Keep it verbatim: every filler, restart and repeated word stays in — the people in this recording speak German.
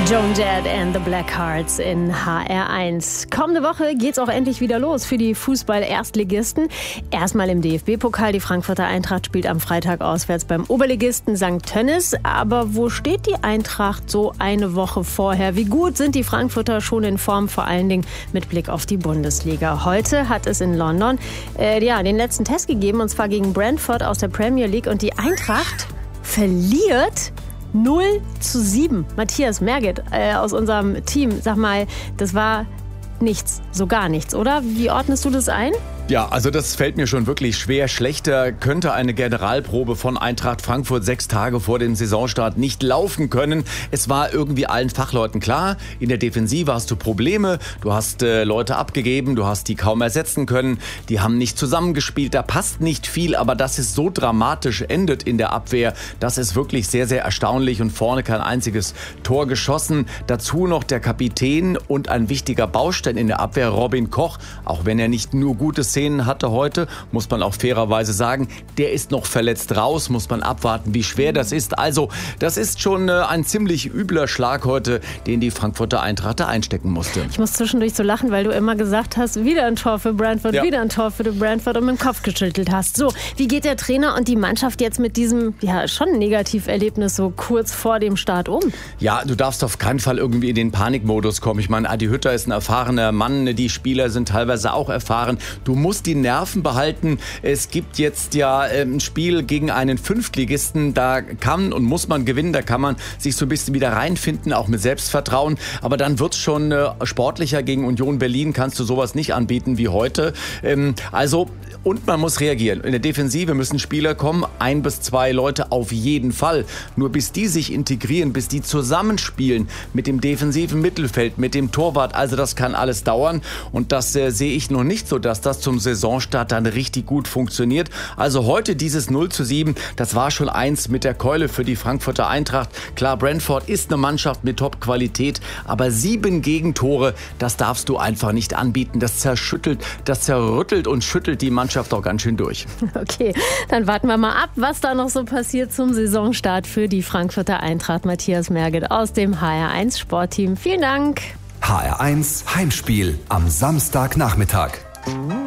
Joan Jett and the Blackhearts in H R eins. Kommende Woche geht's auch endlich wieder los für die Fußball-Erstligisten. Erstmal im D F B-Pokal. Die Frankfurter Eintracht spielt am Freitag auswärts beim Oberligisten Sankt Tönnis. Aber wo steht die Eintracht so eine Woche vorher? Wie gut sind die Frankfurter schon in Form, vor allen Dingen mit Blick auf die Bundesliga? Heute hat es in London äh, ja, den letzten Test gegeben, und zwar gegen Brentford aus der Premier League. Und die Eintracht verliert null zu sieben. Matthias Merget äh, aus unserem Team, sag mal, das war nichts, so gar nichts, oder? Wie ordnest du das ein? Ja, also das fällt mir schon wirklich schwer. Schlechter könnte eine Generalprobe von Eintracht Frankfurt sechs Tage vor dem Saisonstart nicht laufen können. Es war irgendwie allen Fachleuten klar, in der Defensive hast du Probleme, du hast äh, Leute abgegeben, du hast die kaum ersetzen können, die haben nicht zusammengespielt, da passt nicht viel, aber dass es so dramatisch endet in der Abwehr, das ist wirklich sehr, sehr erstaunlich, und vorne kein einziges Tor geschossen. Dazu noch der Kapitän und ein wichtiger Baustein in der Abwehr, Robin Koch, auch wenn er nicht nur gutes Szenen hatte heute, muss man auch fairerweise sagen, der ist noch verletzt raus, muss man abwarten, wie schwer das ist. Also, das ist schon äh, ein ziemlich übler Schlag heute, den die Frankfurter Eintracht da einstecken musste. Ich muss zwischendurch so lachen, weil du immer gesagt hast, wieder ein Tor für Brentford, ja. wieder ein Tor für Brentford und mit dem Kopf geschüttelt hast. So, wie geht der Trainer und die Mannschaft jetzt mit diesem, ja, schon Negativerlebnis so kurz vor dem Start um? Ja, du darfst auf keinen Fall irgendwie in den Panikmodus kommen. Ich meine, Adi Hütter ist ein erfahrener Mann, die Spieler sind teilweise auch erfahren. Du musst die Nerven behalten. Es gibt jetzt ja ein Spiel gegen einen Fünftligisten, da kann und muss man gewinnen, da kann man sich so ein bisschen wieder reinfinden, auch mit Selbstvertrauen, aber dann wird es schon äh, sportlicher. Gegen Union Berlin kannst du sowas nicht anbieten wie heute. Ähm, also, und man muss reagieren. In der Defensive müssen Spieler kommen, ein bis zwei Leute auf jeden Fall. Nur bis die sich integrieren, bis die zusammenspielen mit dem defensiven Mittelfeld, mit dem Torwart, also das kann alles dauern, und das äh, sehe ich noch nicht so, dass das zum Saisonstart dann richtig gut funktioniert. Also heute dieses null zu sieben, das war schon eins mit der Keule für die Frankfurter Eintracht. Klar, Brentford ist eine Mannschaft mit Top-Qualität, aber sieben Gegentore, das darfst du einfach nicht anbieten. Das zerschüttelt, das zerrüttelt und schüttelt die Mannschaft auch ganz schön durch. Okay, dann warten wir mal ab, was da noch so passiert zum Saisonstart für die Frankfurter Eintracht. Matthias Merget aus dem H R eins Sportteam. Vielen Dank. H R eins Heimspiel am Samstagnachmittag.